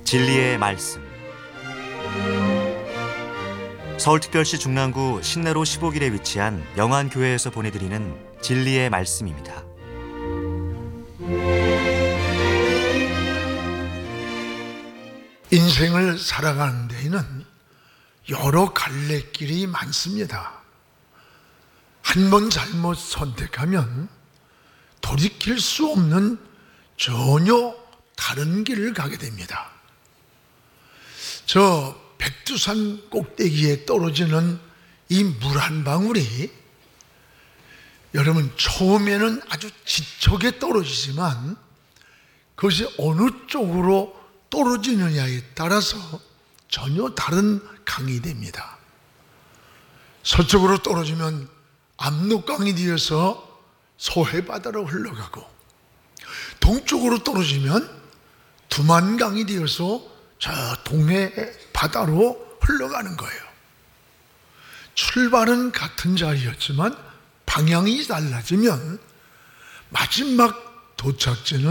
진리의 말씀. 서울특별시 중랑구 신내로 15길에 위치한 영안교회에서 보내드리는 진리의 말씀입니다. 인생을 살아가는 데에는 여러 갈래길이 많습니다. 한 번 잘못 선택하면 돌이킬 수 없는 전혀 다른 길을 가게 됩니다. 저 백두산 꼭대기에 떨어지는 이 물 한 방울이 여러분 처음에는 아주 지척에 떨어지지만 그것이 어느 쪽으로 떨어지느냐에 따라서 전혀 다른 강이 됩니다. 서쪽으로 떨어지면 압록강이 되어서 소해바다로 흘러가고, 동쪽으로 떨어지면 두만강이 되어서 저 동해바다로 흘러가는 거예요. 출발은 같은 자리였지만 방향이 달라지면 마지막 도착지는